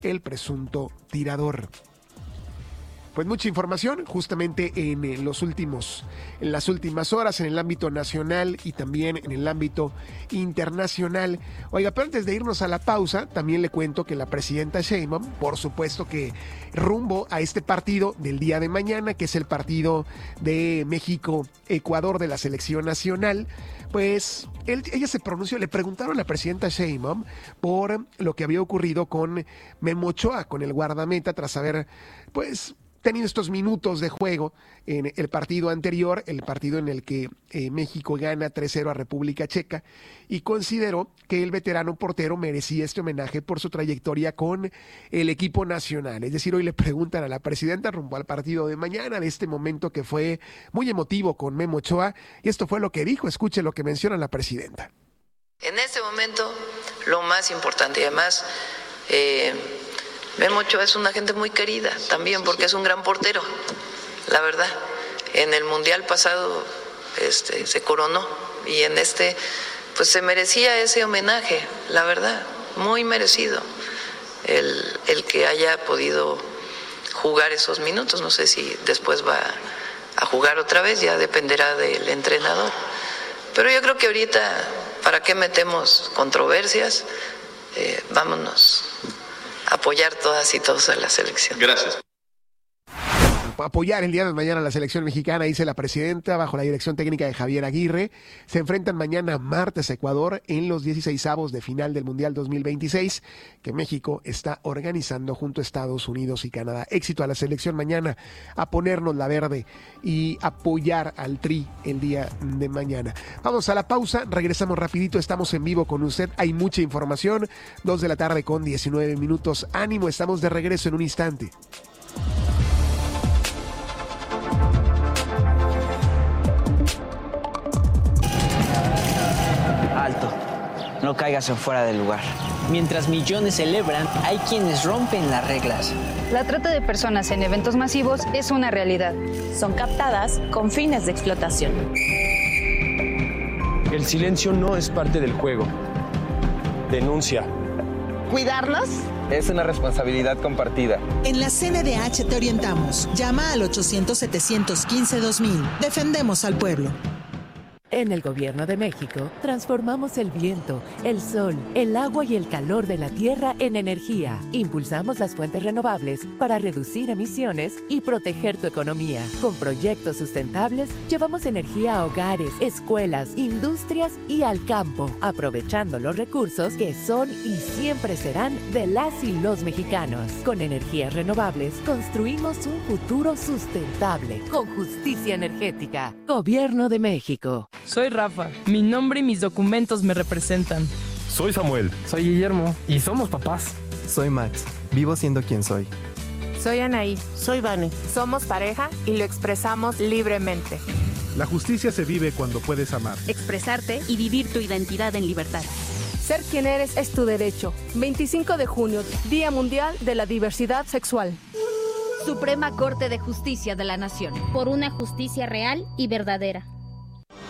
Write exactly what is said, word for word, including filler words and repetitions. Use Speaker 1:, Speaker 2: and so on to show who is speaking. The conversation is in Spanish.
Speaker 1: el presunto tirador. Pues mucha información justamente en los últimos, en las últimas horas en el ámbito nacional y también en el ámbito internacional. Oiga, pero antes de irnos a la pausa, también le cuento que la presidenta Sheinbaum, por supuesto que rumbo a este partido del día de mañana, que es el partido de México-Ecuador de la selección nacional, pues él, ella se pronunció, le preguntaron a la presidenta Sheinbaum por lo que había ocurrido con Memo Ochoa, con el guardameta, tras haber, pues, tenido estos minutos de juego en el partido anterior, el partido en el que eh, México gana tres cero a República Checa, y consideró que el veterano portero merecía este homenaje por su trayectoria con el equipo nacional. Es decir, hoy le preguntan a la presidenta rumbo al partido de mañana de este momento que fue muy emotivo con Memo Ochoa, y esto fue lo que dijo. Escuche lo que menciona la presidenta.
Speaker 2: En este momento, lo más importante, y además, eh, Memo Ochoa es una gente muy querida también porque es un gran portero, la verdad. En el Mundial pasado este, se coronó y en este pues se merecía ese homenaje, la verdad, muy merecido el, el que haya podido jugar esos minutos. No sé si después va a jugar otra vez, ya dependerá del entrenador. Pero yo creo que ahorita, ¿para qué metemos controversias? Eh, vámonos apoyar todas y todos a la selección.
Speaker 3: Gracias.
Speaker 1: Apoyar el día de mañana a la selección mexicana, dice la presidenta, bajo la dirección técnica de Javier Aguirre. Se enfrentan mañana martes a Ecuador en los dieciseisavos de final del Mundial dos mil veintiséis que México está organizando junto a Estados Unidos y Canadá. Éxito a la selección mañana, a ponernos la verde y apoyar al Tri el día de mañana. Vamos a la pausa, regresamos rapidito, estamos en vivo con usted, hay mucha información, dos de la tarde con diecinueve minutos. Ánimo, estamos de regreso en un instante.
Speaker 4: Alto, no caigas en fuera del lugar.
Speaker 5: Mientras millones celebran, hay quienes rompen las reglas.
Speaker 6: La trata de personas en eventos masivos es una realidad.
Speaker 7: Son captadas con fines de explotación.
Speaker 8: El silencio no es parte del juego. Denuncia.
Speaker 9: ¿Cuidarnos?
Speaker 10: Es una responsabilidad compartida.
Speaker 11: En la C N D H te orientamos. Llama al ochocientos, setecientos quince, dos mil. Defendemos al pueblo.
Speaker 12: En el Gobierno de México, transformamos el viento, el sol, el agua y el calor de la tierra en energía. Impulsamos las fuentes renovables para reducir emisiones y proteger tu economía. Con proyectos sustentables, llevamos energía a hogares, escuelas, industrias y al campo, aprovechando los recursos que son y siempre serán de las y los mexicanos. Con energías renovables, construimos un futuro sustentable, con justicia energética. Gobierno de México.
Speaker 13: Soy Rafa. Mi nombre y mis documentos me representan.
Speaker 14: Soy Samuel.
Speaker 15: Soy Guillermo. Y somos papás.
Speaker 16: Soy Max. Vivo siendo quien soy.
Speaker 17: Soy Anaí.
Speaker 18: Soy Vane.
Speaker 17: Somos pareja y lo expresamos libremente.
Speaker 19: La justicia se vive cuando puedes amar,
Speaker 20: expresarte y vivir tu identidad en libertad.
Speaker 21: Ser quien eres es tu derecho. veinticinco de junio, Día Mundial de la Diversidad Sexual.
Speaker 20: Suprema Corte de Justicia de la Nación.
Speaker 22: Por una justicia real y verdadera.